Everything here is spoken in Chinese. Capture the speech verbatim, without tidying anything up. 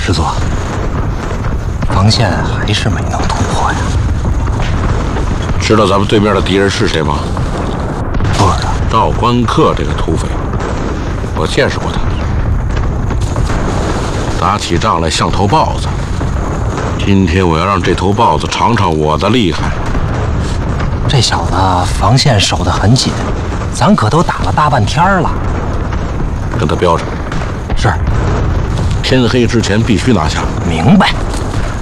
师座，防线还是没能突破呀。 知道咱们对面的敌人是谁吗？ 不知道。 赵关客这个土匪，我见识过他，打起仗来像头豹子。今天我要让这头豹子尝尝我的厉害。 这小子防线守得很紧，咱可都打了大半天了。 跟他标上。 是。 天黑之前必须拿下。 明白。